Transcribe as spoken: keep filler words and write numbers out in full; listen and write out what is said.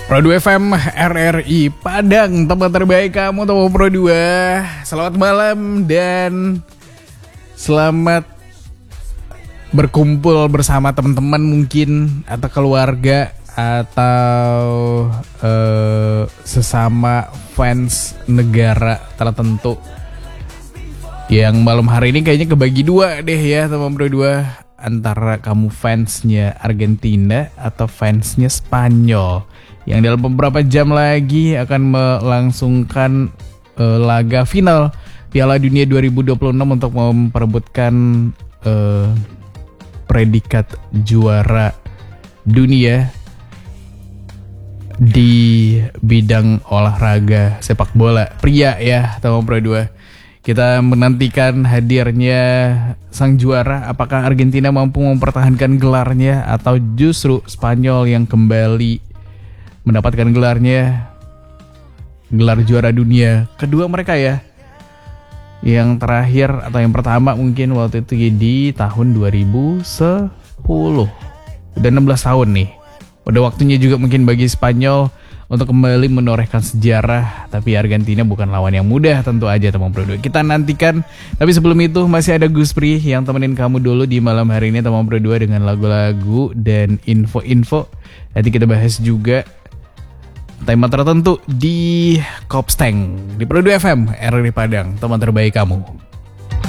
Pro dua F M R R I Padang, tempat terbaik kamu teman Pro dua. Selamat malam dan selamat berkumpul bersama teman-teman mungkin, atau keluarga, atau uh, sesama fans negara tertentu. Yang malam hari ini kayaknya kebagi dua deh ya teman Pro dua, antara kamu fansnya Argentina atau fansnya Spanyol, yang dalam beberapa jam lagi akan melangsungkan uh, laga final Piala Dunia dua ribu dua puluh enam untuk memperebutkan uh, predikat juara dunia di bidang olahraga sepak bola pria ya teman Pro dua. Kita menantikan hadirnya sang juara. Apakah Argentina mampu mempertahankan gelarnya atau justru Spanyol yang kembali mendapatkan gelarnya, gelar juara dunia kedua mereka ya. Yang terakhir atau yang pertama mungkin waktu itu di tahun dua ribu sepuluh. Udah enam belas tahun nih. Udah waktunya juga mungkin bagi Spanyol untuk kembali menorehkan sejarah. Tapi Argentina bukan lawan yang mudah tentu aja teman Pro dua. Kita nantikan. Tapi sebelum itu masih ada Guspri yang temenin kamu dulu di malam hari ini teman Pro dua dengan lagu-lagu dan info-info. Nanti kita bahas juga tema tertentu di Kopsteng di Pro dua F M R R I Padang, teman terbaik kamu.